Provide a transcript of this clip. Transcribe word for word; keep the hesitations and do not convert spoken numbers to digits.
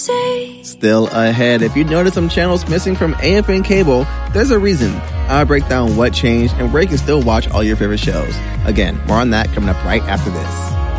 Still ahead, if you notice some channels missing from A F N Cable, there's a reason. I'll break down what changed and where you can still watch all your favorite shows. Again, more on that coming up right after this.